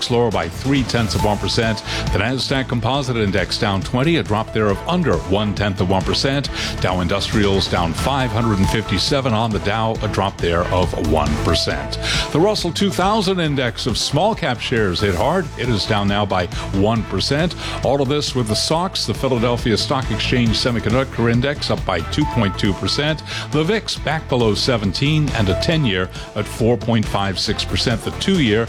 VIX lower by 0.3%. The Nasdaq Composite Index down 20, a drop there of under 0.1%. Dow Industrials down 557 on the Dow, a drop there of 1%. The Russell 2000 Index of small cap shares hit hard. It is down now by 1%. All of this with the SOX, the Philadelphia Stock Exchange Semiconductor Index, up by 2.2%. The VIX back below 17, and a 10-year at 4.56%. The 2-year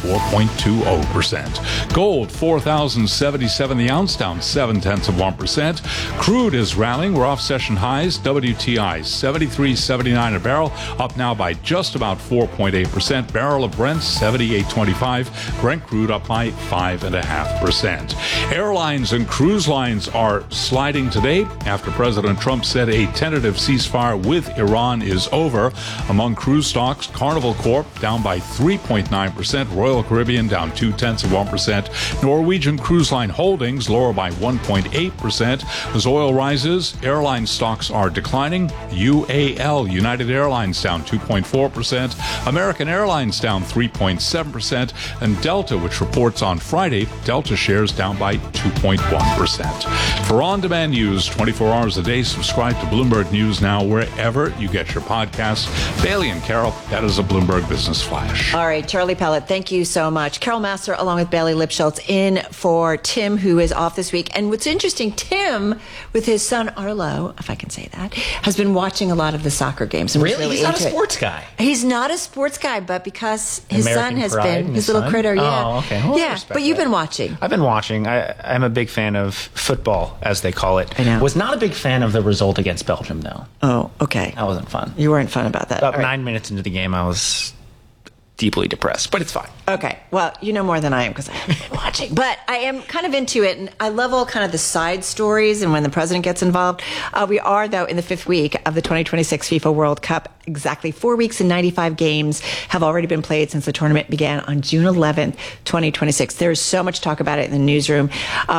4.20%. Gold, $4,077 the ounce, down 0.7%. Crude is rallying. We're off session highs. WTI, $73.79 a barrel, up now by just about 4.8%. Barrel of Brent, $78.25. Brent crude up by 5.5%. Airlines and cruise lines are sliding today after President Trump said a tentative ceasefire with Iran is over. Among cruise stocks, Carnival Corp down by 3.9%. Royal Caribbean down 0.2%. Norwegian Cruise Line Holdings lower by 1.8%. As oil rises, airline stocks are declining. UAL, United Airlines, down 2.4%. American Airlines down 3.7%. And Delta, which reports on Friday, Delta shares down by 2.1%. For on-demand news 24 hours a day, subscribe to Bloomberg News Now wherever you get your podcasts. Bailey and Carol, that is a Bloomberg Business Flash. All right, Charlie Pellet, thank you so much. Carol Massar, along with Bailey Lipschultz, in for Tim, who is off this week. And what's interesting, Tim, with his son Arlo, if I can say that, has been watching a lot of the soccer games. And really? He's not a sports guy. He's not a sports guy, but because his American son has Pride been, his little son? critter, yeah. Oh, okay. Well, yeah, but you've been watching. I've been watching. I'm a big fan of football, as they call it. I know. Was not a big fan of the result against Belgium, though. Oh, okay. That wasn't fun. You weren't fun about that. About 9 minutes into the game, I was deeply depressed, but it's fine. Okay. Well, you know more than I am because I haven't been watching. But I am kind of into it, and I love all kind of the side stories and when the president gets involved. We are, though, in the 5th week of the 2026 FIFA World Cup. Exactly 4 weeks and 95 games have already been played since the tournament began on June 11th, 2026. There's so much talk about it in the newsroom.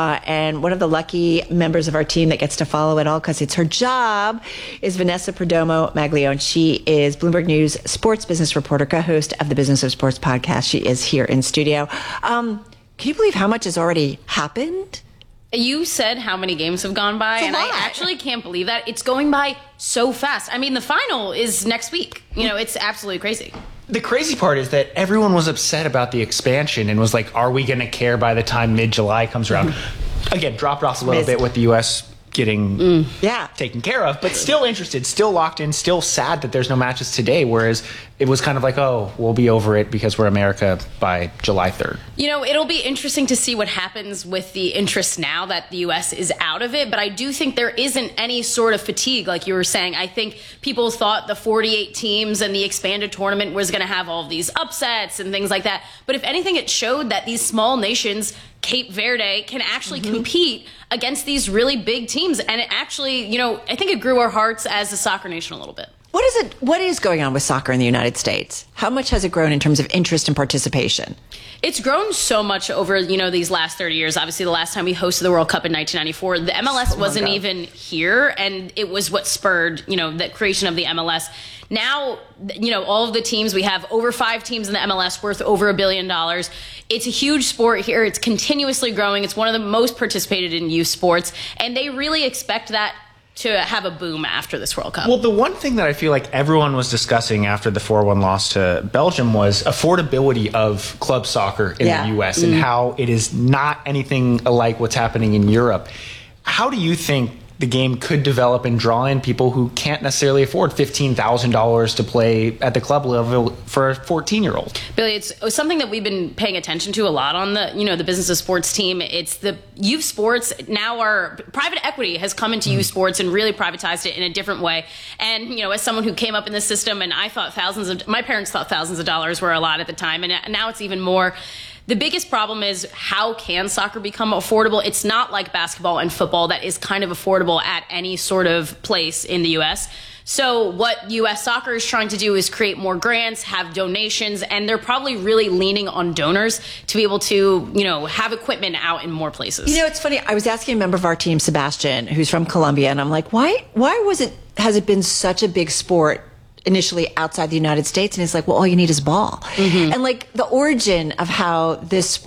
And one of the lucky members of our team that gets to follow it all, because it's her job, is Vanessa Perdomo Maglione. She is Bloomberg News sports business reporter, co-host of the Business of Sports podcast. She is here in studio. Can you believe how much has already happened? You said how many games have gone by, and I actually can't believe that. It's going by so fast. I mean, the final is next week. You know, it's absolutely crazy. The crazy part is that everyone was upset about the expansion and was like, are we going to care by the time mid-July comes around? Again, dropped off a little bit with the U.S. getting taken care of, but still interested, still locked in, still sad that there's no matches today, whereas it was kind of like, oh, we'll be over it because we're America by July 3rd. You know, it'll be interesting to see what happens with the interest now that the U.S. is out of it, but I do think there isn't any sort of fatigue, like you were saying. I think people thought the 48 teams and the expanded tournament was going to have all of these upsets and things like that, but if anything, it showed that these small nations, Cape Verde, can actually compete against these really big teams. And it actually, you know, I think it grew our hearts as a soccer nation a little bit. What is going on with soccer in the United States? How much has it grown in terms of interest and participation? It's grown so much over, you know, these last 30 years. Obviously, the last time we hosted the World Cup in 1994, the MLS wasn't even here, and it was what spurred, you know, the creation of the MLS. Now, you know, all of the teams, we have over 5 teams in the MLS worth over $1 billion. It's a huge sport here. It's continuously growing. It's one of the most participated in youth sports, and they really expect that to have a boom after this World Cup. Well, the one thing that I feel like everyone was discussing after the 4-1 loss to Belgium was affordability of club soccer in the U.S. and how it is not anything like what's happening in Europe. How do you think the game could develop and draw in people who can't necessarily afford $15,000 to play at the club level for a 14-year-old? Billy, it's something that we've been paying attention to a lot on the, you know, the Business of Sports team. It's the youth sports. Now our private equity has come into youth sports and really privatized it in a different way. And, you know, as someone who came up in the system, and I thought my parents thought thousands of dollars were a lot at the time, and now it's even more. The biggest problem is, how can soccer become affordable? It's not like basketball and football that is kind of affordable at any sort of place in the U.S. So what U.S. soccer is trying to do is create more grants, have donations, and they're probably really leaning on donors to be able to, you know, have equipment out in more places. You know, it's funny. I was asking a member of our team, Sebastian, who's from Colombia, and I'm like, why has it been such a big sport initially outside the United States? And it's like, well, all you need is ball. And like the origin of how this